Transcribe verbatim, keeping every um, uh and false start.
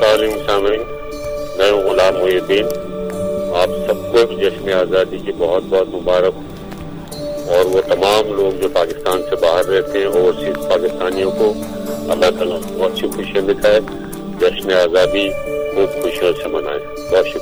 सामीन, मैं हूँ गुलाम मुहिउद्दीन। आप सबको जश्न आज़ादी की बहुत बहुत मुबारक, और वो तमाम लोग जो पाकिस्तान से बाहर रहते हैं ओवरसीज पाकिस्तानियों को अल्लाह ताला बहुत अच्छी खुशियाँ दिखाए, जश्न आज़ादी खूब खुशियों से मनाए। बहुत शुक्रिया।